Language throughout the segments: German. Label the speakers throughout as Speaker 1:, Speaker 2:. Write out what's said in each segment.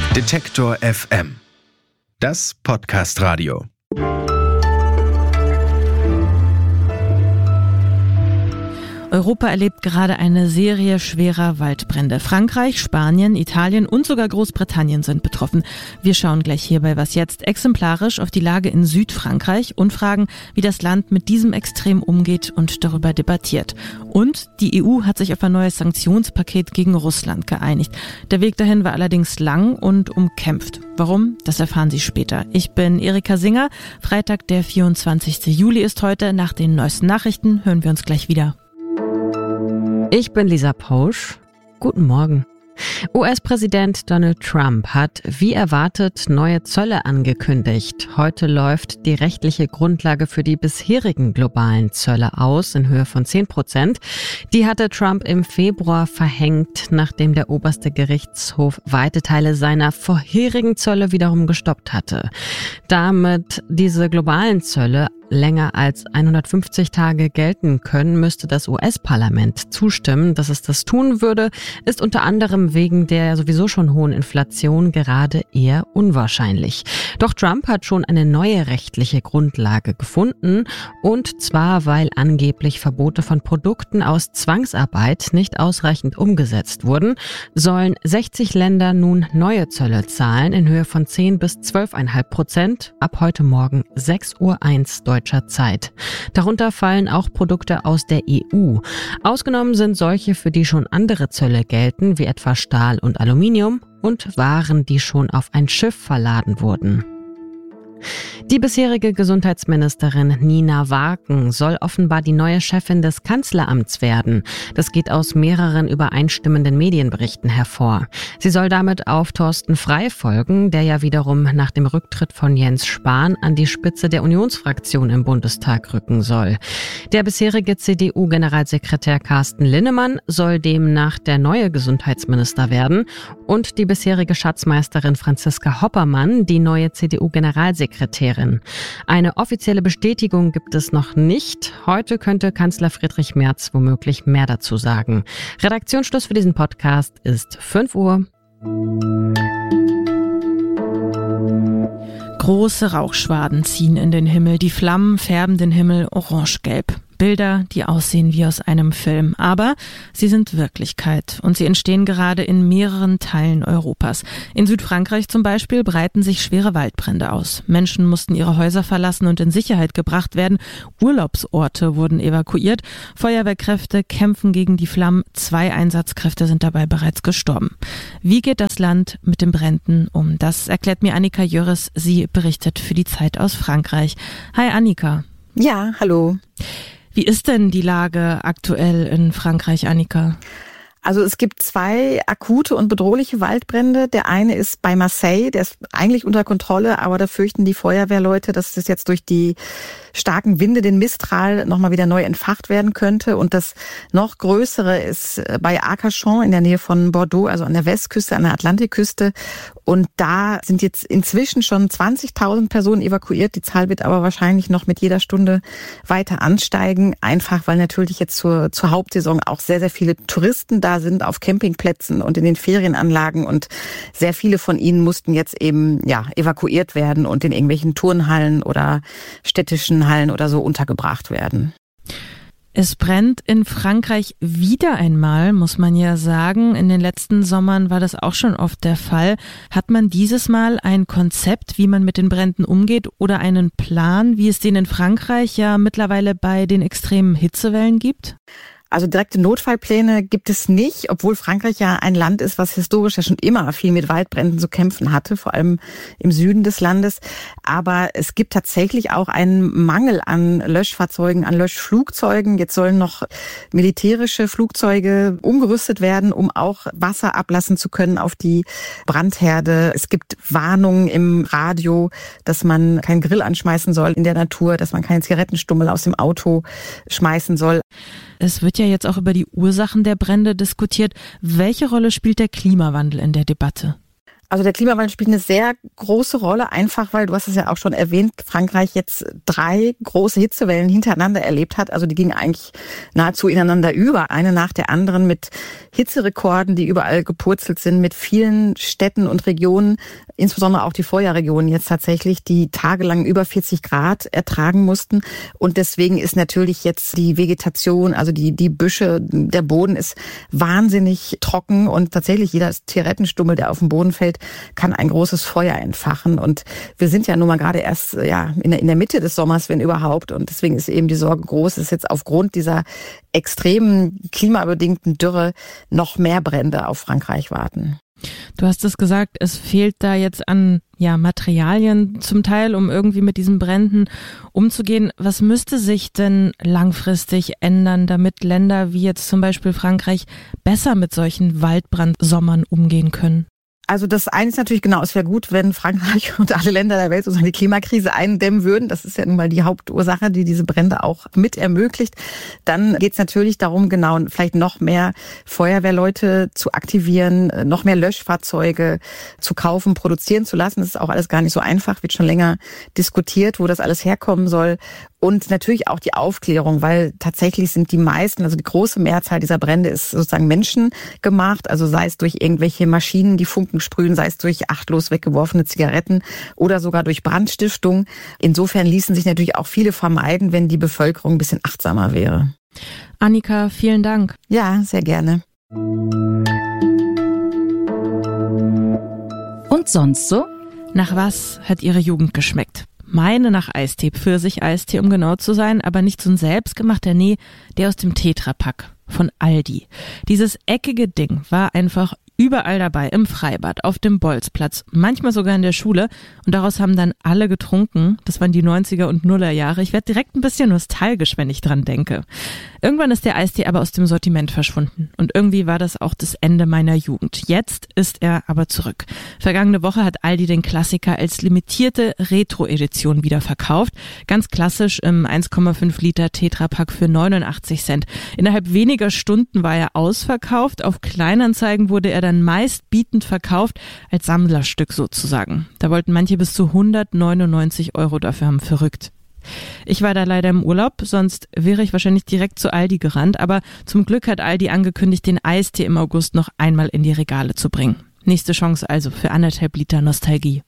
Speaker 1: Detektor FM. Das Podcast-Radio.
Speaker 2: Europa erlebt gerade eine Serie schwerer Waldbrände. Frankreich, Spanien, Italien und sogar Großbritannien sind betroffen. Wir schauen gleich hier bei Was jetzt exemplarisch auf die Lage in Südfrankreich und fragen, wie das Land mit diesem Extrem umgeht und darüber debattiert. Und die EU hat sich auf ein neues Sanktionspaket gegen Russland geeinigt. Der Weg dahin war allerdings lang und umkämpft. Warum? Das erfahren Sie später. Ich bin Erika Singer. Freitag, der 24. Juli ist heute. Nach den neuesten Nachrichten hören wir uns gleich wieder.
Speaker 3: Ich bin Lisa Pausch. Guten Morgen. US-Präsident Donald Trump hat, wie erwartet, neue Zölle angekündigt. Heute läuft die rechtliche Grundlage für die bisherigen globalen Zölle aus in Höhe von 10%. Die hatte Trump im Februar verhängt, nachdem der oberste Gerichtshof weite Teile seiner vorherigen Zölle wiederum gestoppt hatte. Damit diese globalen Zölle länger als 150 Tage gelten können, müsste das US-Parlament zustimmen. Dass es das tun würde, ist unter anderem wegen der sowieso schon hohen Inflation gerade eher unwahrscheinlich. Doch Trump hat schon eine neue rechtliche Grundlage gefunden, und zwar, weil angeblich Verbote von Produkten aus Zwangsarbeit nicht ausreichend umgesetzt wurden, sollen 60 Länder nun neue Zölle zahlen in Höhe von 10 bis 12,5% ab heute Morgen 6:01 Uhr deutscher Zeit. Darunter fallen auch Produkte aus der EU. Ausgenommen sind solche, für die schon andere Zölle gelten, wie etwa Stahl und Aluminium, und Waren, die schon auf ein Schiff verladen wurden. Die bisherige Gesundheitsministerin Nina Waaken soll offenbar die neue Chefin des Kanzleramts werden. Das geht aus mehreren übereinstimmenden Medienberichten hervor. Sie soll damit auf Thorsten Frey folgen, der ja wiederum nach dem Rücktritt von Jens Spahn an die Spitze der Unionsfraktion im Bundestag rücken soll. Der bisherige CDU-Generalsekretär Carsten Linnemann soll demnach der neue Gesundheitsminister werden und die bisherige Schatzmeisterin Franziska Hoppermann die neue CDU-Generalsekretärin. Eine offizielle Bestätigung gibt es noch nicht. Heute könnte Kanzler Friedrich Merz womöglich mehr dazu sagen. Redaktionsschluss für diesen Podcast ist 5 Uhr.
Speaker 2: Große Rauchschwaden ziehen in den Himmel. Die Flammen färben den Himmel orange-gelb. Bilder, die aussehen wie aus einem Film. Aber sie sind Wirklichkeit und sie entstehen gerade in mehreren Teilen Europas. In Südfrankreich zum Beispiel breiten sich schwere Waldbrände aus. Menschen mussten ihre Häuser verlassen und in Sicherheit gebracht werden. Urlaubsorte wurden evakuiert. Feuerwehrkräfte kämpfen gegen die Flammen. 2 Einsatzkräfte sind dabei bereits gestorben. Wie geht das Land mit den Bränden um? Das erklärt mir Annika Jöris. Sie berichtet für die Zeit aus Frankreich. Hi Annika.
Speaker 4: Ja, hallo.
Speaker 2: Wie ist denn die Lage aktuell in Frankreich, Annika?
Speaker 4: Also es gibt 2 akute und bedrohliche Waldbrände. Der eine ist bei Marseille, der ist eigentlich unter Kontrolle, aber da fürchten die Feuerwehrleute, dass das jetzt durch die starken Winde, den Mistral, nochmal wieder neu entfacht werden könnte. Und das noch größere ist bei Arcachon in der Nähe von Bordeaux, also an der Westküste, an der Atlantikküste. Und da sind jetzt inzwischen schon 20.000 Personen evakuiert. Die Zahl wird aber wahrscheinlich noch mit jeder Stunde weiter ansteigen. Einfach, weil natürlich jetzt zur Hauptsaison auch sehr, sehr viele Touristen da sind auf Campingplätzen und in den Ferienanlagen. Und sehr viele von ihnen mussten jetzt eben evakuiert werden und in irgendwelchen Turnhallen oder städtischen Hallen oder so untergebracht werden.
Speaker 2: Es brennt in Frankreich wieder einmal, muss man ja sagen. In den letzten Sommern war das auch schon oft der Fall. Hat man dieses Mal ein Konzept, wie man mit den Bränden umgeht, oder einen Plan, wie es den in Frankreich ja mittlerweile bei den extremen Hitzewellen gibt?
Speaker 4: Also direkte Notfallpläne gibt es nicht, obwohl Frankreich ja ein Land ist, was historisch ja schon immer viel mit Waldbränden zu kämpfen hatte, vor allem im Süden des Landes. Aber es gibt tatsächlich auch einen Mangel an Löschfahrzeugen, an Löschflugzeugen. Jetzt sollen noch militärische Flugzeuge umgerüstet werden, um auch Wasser ablassen zu können auf die Brandherde. Es gibt Warnungen im Radio, dass man keinen Grill anschmeißen soll in der Natur, dass man keinen Zigarettenstummel aus dem Auto schmeißen soll.
Speaker 2: Es wird ja jetzt auch über die Ursachen der Brände diskutiert. Welche Rolle spielt der Klimawandel in der Debatte?
Speaker 4: Also der Klimawandel spielt eine sehr große Rolle, einfach weil, du hast es ja auch schon erwähnt, Frankreich jetzt 3 große Hitzewellen hintereinander erlebt hat. Also die gingen eigentlich nahezu ineinander über, eine nach der anderen mit Hitzerekorden, die überall gepurzelt sind, mit vielen Städten und Regionen, insbesondere auch die Vorjahrregionen jetzt tatsächlich, die tagelang über 40 Grad ertragen mussten. Und deswegen ist natürlich jetzt die Vegetation, also die Büsche, der Boden ist wahnsinnig trocken und tatsächlich jeder Zigarettenstummel, der auf den Boden fällt, kann ein großes Feuer entfachen. Und wir sind ja nun mal gerade erst in der Mitte des Sommers, wenn überhaupt. Und deswegen ist eben die Sorge groß, dass jetzt aufgrund dieser extremen klimabedingten Dürre noch mehr Brände auf Frankreich warten.
Speaker 2: Du hast es gesagt, es fehlt da jetzt an Materialien zum Teil, um irgendwie mit diesen Bränden umzugehen. Was müsste sich denn langfristig ändern, damit Länder wie jetzt zum Beispiel Frankreich besser mit solchen Waldbrandsommern umgehen können?
Speaker 4: Also das eine ist natürlich genau, es wäre gut, wenn Frankreich und alle Länder der Welt sozusagen die Klimakrise eindämmen würden. Das ist ja nun mal die Hauptursache, die diese Brände auch mit ermöglicht. Dann geht es natürlich darum, genau vielleicht noch mehr Feuerwehrleute zu aktivieren, noch mehr Löschfahrzeuge zu kaufen, produzieren zu lassen. Das ist auch alles gar nicht so einfach, wird schon länger diskutiert, wo das alles herkommen soll. Und natürlich auch die Aufklärung, weil tatsächlich sind die meisten, also die große Mehrzahl dieser Brände ist sozusagen menschengemacht, also sei es durch irgendwelche Maschinen, die Funken sprühen, sei es durch achtlos weggeworfene Zigaretten oder sogar durch Brandstiftung. Insofern ließen sich natürlich auch viele vermeiden, wenn die Bevölkerung ein bisschen achtsamer wäre.
Speaker 2: Annika, vielen Dank.
Speaker 4: Ja, sehr gerne.
Speaker 3: Und sonst so?
Speaker 2: Nach was hat Ihre Jugend geschmeckt? Meine nach Eistee, Pfirsich-Eistee, um genau zu sein, aber nicht so ein selbstgemachter, nee, der aus dem Tetrapack von Aldi. Dieses eckige Ding war einfach überall dabei, im Freibad, auf dem Bolzplatz, manchmal sogar in der Schule. Und daraus haben dann alle getrunken. Das waren die 90er und Nuller Jahre. Ich werde direkt ein bisschen nostalgisch, wenn ich dran denke. Irgendwann ist der Eistee aber aus dem Sortiment verschwunden. Und irgendwie war das auch das Ende meiner Jugend. Jetzt ist er aber zurück. Vergangene Woche hat Aldi den Klassiker als limitierte Retro-Edition wieder verkauft. Ganz klassisch im 1,5 Liter Tetrapack für 89 Cent. Innerhalb weniger Stunden war er ausverkauft. Auf Kleinanzeigen wurde er dann meistbietend verkauft, als Sammlerstück sozusagen. Da wollten manche bis zu 199 € dafür haben, verrückt. Ich war da leider im Urlaub, sonst wäre ich wahrscheinlich direkt zu Aldi gerannt, aber zum Glück hat Aldi angekündigt, den Eistee im August noch einmal in die Regale zu bringen. Nächste Chance also für 1,5 Liter Nostalgie.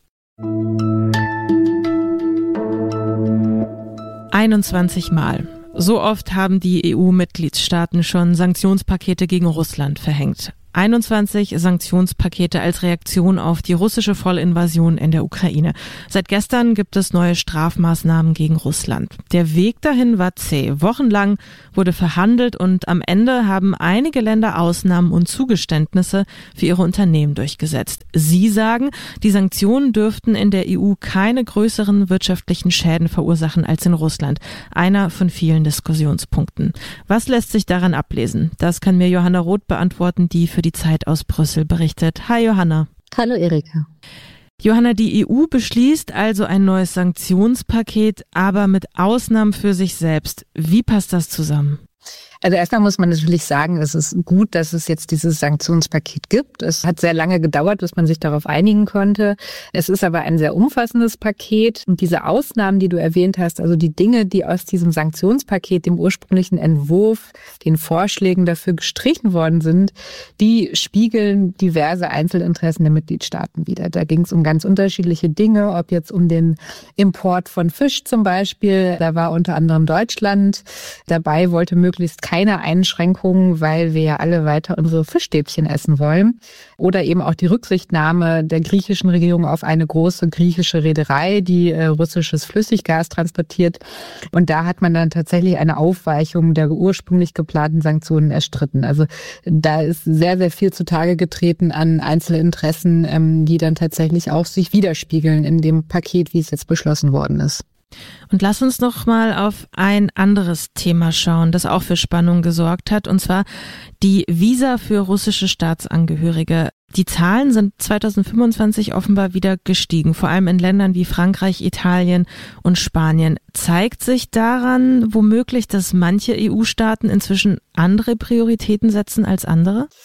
Speaker 2: 21 Mal. So oft haben die EU-Mitgliedstaaten schon Sanktionspakete gegen Russland verhängt. 21 Sanktionspakete als Reaktion auf die russische Vollinvasion in der Ukraine. Seit gestern gibt es neue Strafmaßnahmen gegen Russland. Der Weg dahin war zäh. Wochenlang wurde verhandelt und am Ende haben einige Länder Ausnahmen und Zugeständnisse für ihre Unternehmen durchgesetzt. Sie sagen, die Sanktionen dürften in der EU keine größeren wirtschaftlichen Schäden verursachen als in Russland. Einer von vielen Diskussionspunkten. Was lässt sich daran ablesen? Das kann mir Johanna Roth beantworten, die für die Zeit aus Brüssel berichtet. Hi Johanna.
Speaker 5: Hallo Erika.
Speaker 2: Johanna, die EU beschließt also ein neues Sanktionspaket, aber mit Ausnahmen für sich selbst. Wie passt das zusammen?
Speaker 5: Also erstmal muss man natürlich sagen, es ist gut, dass es jetzt dieses Sanktionspaket gibt. Es hat sehr lange gedauert, bis man sich darauf einigen konnte. Es ist aber ein sehr umfassendes Paket. Und diese Ausnahmen, die du erwähnt hast, also die Dinge, die aus diesem Sanktionspaket, dem ursprünglichen Entwurf, den Vorschlägen dafür gestrichen worden sind, die spiegeln diverse Einzelinteressen der Mitgliedstaaten wider. Da ging es um ganz unterschiedliche Dinge, ob jetzt um den Import von Fisch zum Beispiel. Da war unter anderem Deutschland dabei, wollte möglichst keine Einschränkungen, weil wir ja alle weiter unsere Fischstäbchen essen wollen. Oder eben auch die Rücksichtnahme der griechischen Regierung auf eine große griechische Reederei, die russisches Flüssiggas transportiert. Und da hat man dann tatsächlich eine Aufweichung der ursprünglich geplanten Sanktionen erstritten. Also da ist sehr, sehr viel zutage getreten an Einzelinteressen, die dann tatsächlich auch sich widerspiegeln in dem Paket, wie es jetzt beschlossen worden ist.
Speaker 2: Und lass uns noch mal auf ein anderes Thema schauen, das auch für Spannung gesorgt hat, und zwar die Visa für russische Staatsangehörige. Die Zahlen sind 2025 offenbar wieder gestiegen, vor allem in Ländern wie Frankreich, Italien und Spanien. Zeigt sich daran womöglich, dass manche EU-Staaten inzwischen andere Prioritäten setzen als andere?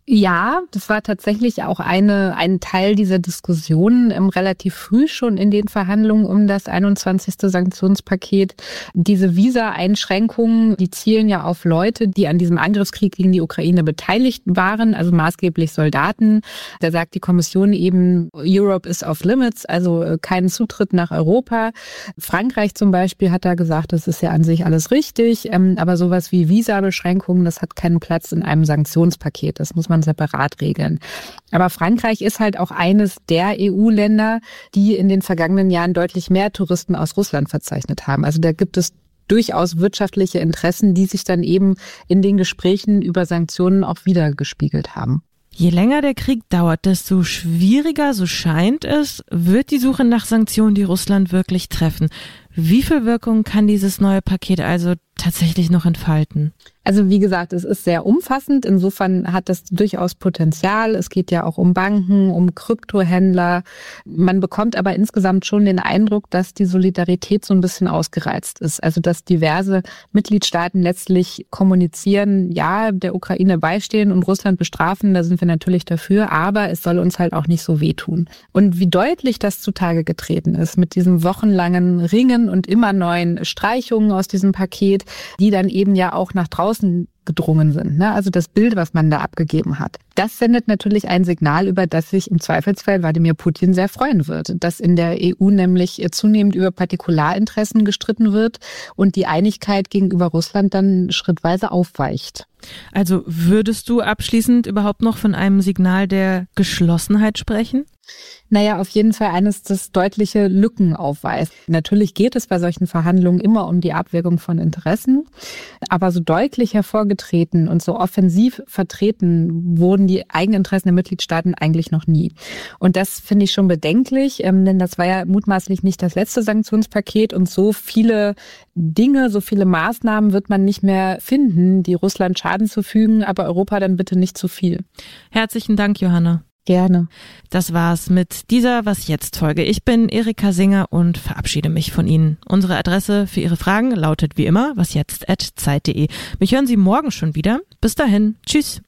Speaker 5: Ja, das war tatsächlich auch ein Teil dieser Diskussion relativ früh schon in den Verhandlungen um das 21. Sanktionspaket. Diese Visa-Einschränkungen, die zielen ja auf Leute, die an diesem Angriffskrieg gegen die Ukraine beteiligt waren, also maßgeblich Soldaten. Da sagt die Kommission eben, Europe is off limits, also keinen Zutritt nach Europa. Frankreich zum Beispiel hat da gesagt, das ist ja an sich alles richtig, aber sowas wie Visa-Beschränkungen, das hat keinen Platz in einem Sanktionspaket. Das muss man separat regeln. Aber Frankreich ist halt auch eines der EU-Länder, die in den vergangenen Jahren deutlich mehr Touristen aus Russland verzeichnet haben. Also da gibt es durchaus wirtschaftliche Interessen, die sich dann eben in den Gesprächen über Sanktionen auch wiedergespiegelt haben.
Speaker 2: Je länger der Krieg dauert, desto schwieriger, so scheint es, wird die Suche nach Sanktionen, die Russland wirklich treffen. Wie viel Wirkung kann dieses neue Paket also tatsächlich noch entfalten?
Speaker 5: Also wie gesagt, es ist sehr umfassend. Insofern hat das durchaus Potenzial. Es geht ja auch um Banken, um Kryptohändler. Man bekommt aber insgesamt schon den Eindruck, dass die Solidarität so ein bisschen ausgereizt ist. Also dass diverse Mitgliedstaaten letztlich kommunizieren, ja, der Ukraine beistehen und Russland bestrafen, da sind wir natürlich dafür, aber es soll uns halt auch nicht so wehtun. Und wie deutlich das zutage getreten ist mit diesem wochenlangen Ringen und immer neuen Streichungen aus diesem Paket, die dann eben ja auch nach draußen gedrungen sind. Also das Bild, was man da abgegeben hat. Das sendet natürlich ein Signal, über das sich im Zweifelsfall Wladimir Putin sehr freuen wird. Dass in der EU nämlich zunehmend über Partikularinteressen gestritten wird und die Einigkeit gegenüber Russland dann schrittweise aufweicht.
Speaker 2: Also würdest du abschließend überhaupt noch von einem Signal der Geschlossenheit sprechen?
Speaker 5: Naja, auf jeden Fall eines, das deutliche Lücken aufweist. Natürlich geht es bei solchen Verhandlungen immer um die Abwägung von Interessen, aber so deutlich hervorgetreten und so offensiv vertreten wurden die Eigeninteressen der Mitgliedstaaten eigentlich noch nie. Und das finde ich schon bedenklich, denn das war ja mutmaßlich nicht das letzte Sanktionspaket und so viele Dinge, so viele Maßnahmen wird man nicht mehr finden, die Russland Schaden zufügen, aber Europa dann bitte nicht zu viel.
Speaker 2: Herzlichen Dank, Johanna.
Speaker 5: Gerne.
Speaker 2: Das war's mit dieser Was jetzt Folge. Ich bin Erika Singer und verabschiede mich von Ihnen. Unsere Adresse für Ihre Fragen lautet wie immer wasjetzt@zeit.de. Mich hören Sie morgen schon wieder. Bis dahin. Tschüss.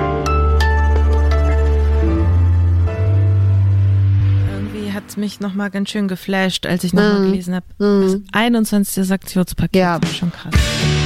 Speaker 2: Irgendwie hat mich nochmal ganz schön geflasht, als ich nochmal gelesen habe. Das 21. Sanktionspaket.
Speaker 3: Ja.
Speaker 2: Das war schon krass.